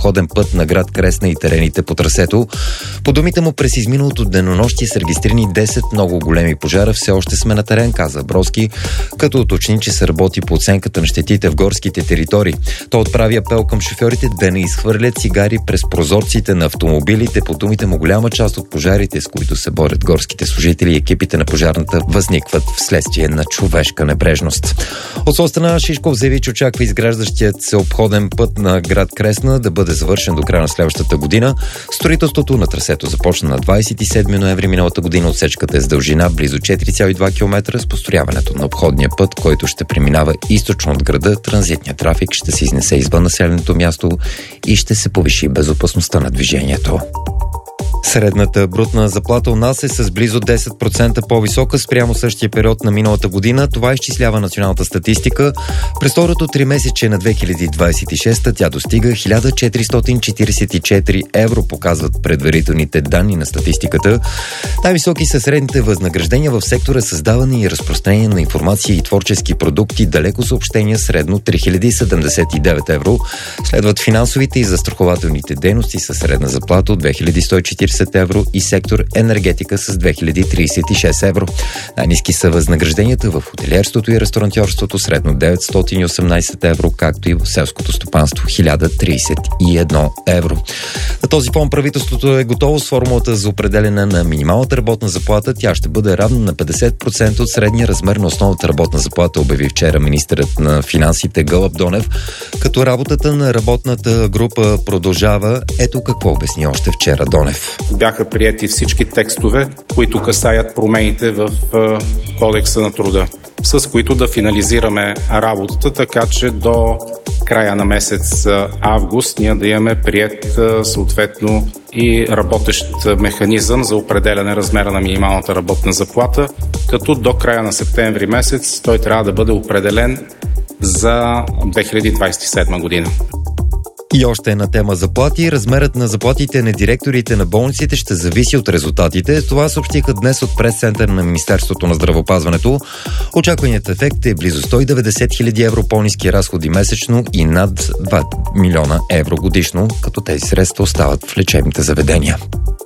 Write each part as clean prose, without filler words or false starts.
обходен път на град Кресна и терените по трасето. По думите му, през изминалото денонощие са регистрирани 10 много големи пожара. Все още сме на терен, каза Броски, като уточни, че се работи по оценката на щетите в горските територии. Той отправи апел към шофьорите да не изхвърлят цигари през прозорците на автомобилите. По думите му, голяма част от пожарите, с които се борят горските служители и екипите на пожарната, възникват вследствие на човешка небрежност. От своя страна Шишков заяви, че очаква изграждащият се обходен път на град Кресна да бъде завършен до края на следващата година. Строителството на трасето започна на 27 ноември миналата година. Отсечката е с дължина близо 4,2 км. С построяването на обходния път, който ще преминава източно от града, транзитният трафик ще се изнесе извън населеното място и ще се повиши безопасността на движението. Средната брутна заплата у нас е с близо 10% по-висока спрямо същия период на миналата година. Това изчислява националната статистика. През второто тримесечие на 2026 тя достига 1444 евро, показват предварителните данни на статистиката. Най-високи са средните възнаграждения в сектора създаване и разпространение на информация и творчески продукти, далеко съобщения средно 3079 евро. Следват финансовите и застрахователните дейности със средна заплата от 2140 евро и сектор енергетика с 2036 евро. Най-ниски са възнагражденията в хотелиерството и ресторантьорството, средно 918 евро, както и в селското стопанство 1031 евро. На този фон правителството е готово с формулата за определяне на минималната работна заплата. Тя ще бъде равна на 50% от средния размер на основната работна заплата, обяви вчера министърът на финансите Гълъб Донев, като работата на работната група продължава. Ето какво обясни още вчера Донев. Бяха приети всички текстове, които касаят промените в Кодекса на труда, с които да финализираме работата, така че до края на месец август ние да имаме приет съответно и работещ механизъм за определяне размера на минималната работна заплата, като до края на септември месец той трябва да бъде определен за 2027 година. И още една тема заплати. Размерът на заплатите на директорите на болниците ще зависи от резултатите. Това съобщиха днес от прес-център на Министерството на здравеопазването. Очакваният ефект е близо 190 хиляди евро по-ниски разходи месечно и над 2 милиона евро годишно, като тези средства остават в лечебните заведения.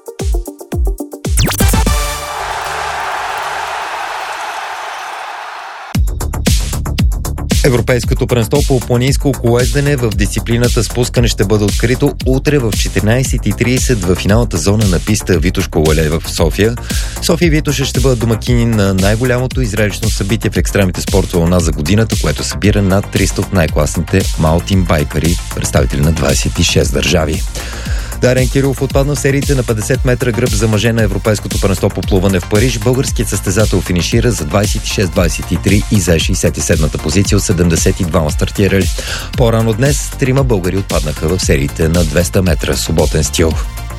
Европейското първенство по планинско колоездене в дисциплината спускане ще бъде открито утре в 14:30 в финалната зона на писта Витош Колеле в София. София и Витоша ще бъдат домакини на най-голямото и зрелищно събитие в екстремните спортове у нас за годината, което събира над 300 от най-класните маунтинбайкъри, представители на 26 държави. Дарен Кирилов отпадна в сериите на 50 метра гръб за мъже на Европейското първенство по плуване в Париж. Българският състезател финишира за 26-23 и за 67-та позиция от 72 стартирали. По-рано днес 3 българи отпаднаха в сериите на 200 метра свободен стил.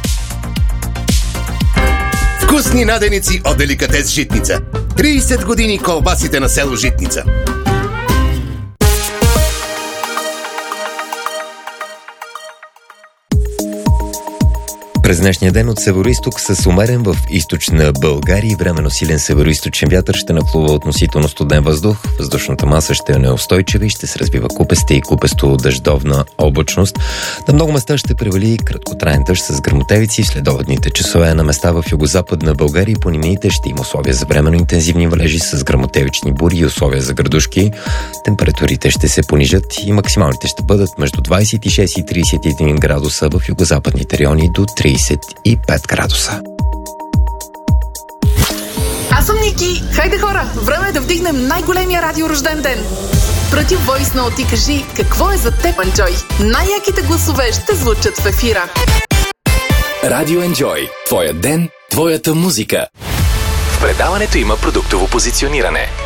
Вкусни наденици от Деликатес Житница. 30 години колбасите на село Житница. През днешния ден от североизток с умерен в източна България и временно силен североизточен вятър ще наплува относително студен въздух. Въздушната маса ще е неустойчива и ще се развива купеста и купесто-дъждовна облачност. На много места ще превали краткотраен дъжд с гръмотевици. В следобедните часове на места в югозападна България и планините ще има условия за временно интензивни валежи с гръмотевични бури и условия за градушки. Температурите ще се понижат и максималните ще бъдат между 26 и 31 градуса в югозападните райони до 35 градуса. Аз съм Ники. Хайде хора, време е да вдигнем най-големия радиорожден ден. Прати войс ноут и кажи какво е за теб, Enjoy. Най-яките гласове ще звучат в ефира. Радио Enjoy. Твоя ден, твоята музика. В предаването има продуктово позициониране.